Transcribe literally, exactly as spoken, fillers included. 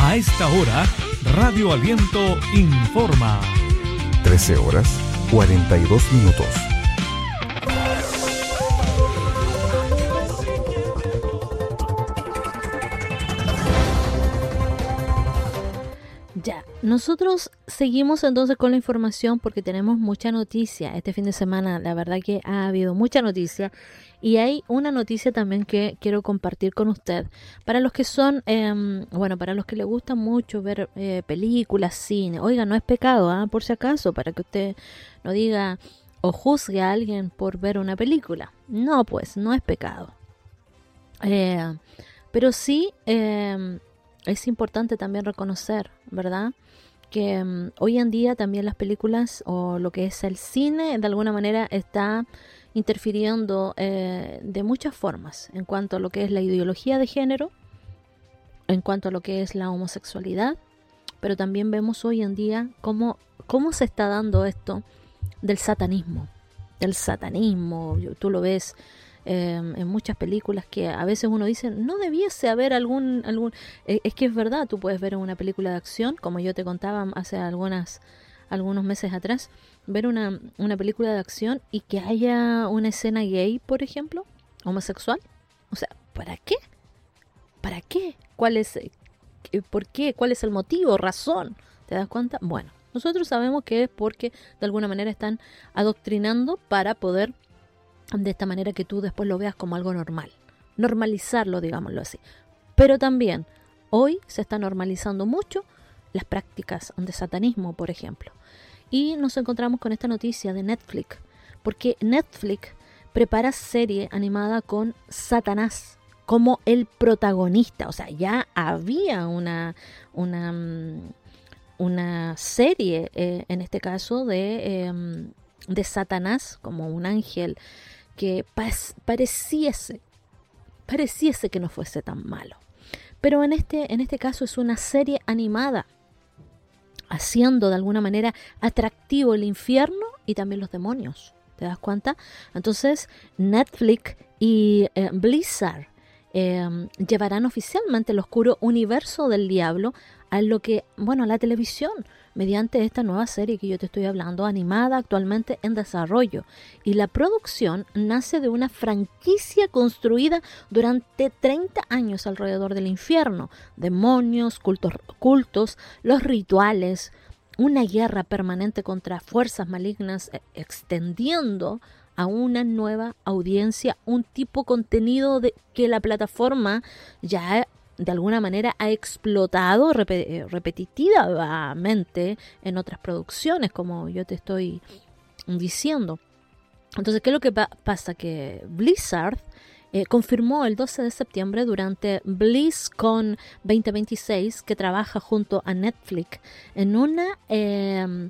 A esta hora, Radio Aliento informa. trece horas, cuarenta y dos minutos. Ya, nosotros seguimos entonces con la información porque tenemos mucha noticia. Este fin de semana, la verdad que ha habido mucha noticia y hay una noticia también que quiero compartir con usted. Para los que son, eh, bueno, para los que les gusta mucho ver eh, películas, cine, oiga, no es pecado, ¿eh? Por si acaso, para que usted no diga o juzgue a alguien por ver una película. No, pues, no es pecado. Eh, pero sí... Eh, Es importante también reconocer, ¿verdad?, que um, hoy en día también las películas o lo que es el cine de alguna manera está interfiriendo eh, de muchas formas en cuanto a lo que es la ideología de género, en cuanto a lo que es la homosexualidad, pero también vemos hoy en día cómo, cómo se está dando esto del satanismo, del satanismo, tú lo ves Eh, en muchas películas que a veces uno dice no debiese haber algún algún eh, es que es verdad, tú puedes ver una película de acción, como yo te contaba hace algunas algunos meses atrás, ver una, una película de acción y que haya una escena gay, por ejemplo, homosexual. O sea, ¿para qué? ¿Para qué? ¿Cuál es eh, por qué? ¿Cuál es el motivo, razón? ¿Te das cuenta? Bueno, nosotros sabemos que es porque de alguna manera están adoctrinando para poder, de esta manera que tú después lo veas como algo normal, normalizarlo, digámoslo así. Pero también hoy se está normalizando mucho las prácticas de satanismo, por ejemplo, y nos encontramos con esta noticia de Netflix, porque Netflix prepara serie animada con Satanás como el protagonista. O sea, ya había una una una serie eh, en este caso de eh, de Satanás como un ángel que pas- pareciese, pareciese que no fuese tan malo. Pero en este, en este caso es una serie animada, haciendo de alguna manera atractivo el infierno y también los demonios. ¿Te das cuenta? Entonces Netflix y eh, Blizzard eh, llevarán oficialmente el oscuro universo del diablo a lo que, bueno, a la televisión, mediante esta nueva serie que yo te estoy hablando, animada, actualmente en desarrollo. Y la producción nace de una franquicia construida durante treinta años alrededor del infierno. Demonios, cultos, cultos, los rituales, una guerra permanente contra fuerzas malignas, extendiendo a una nueva audiencia un tipo de contenido de, que la plataforma ya de alguna manera ha explotado rep- repetitivamente en otras producciones, como yo te estoy diciendo. Entonces, ¿qué es lo que pa- pasa? Que Blizzard eh, confirmó el doce de septiembre durante BlizzCon veinte veintiséis que trabaja junto a Netflix en una, eh,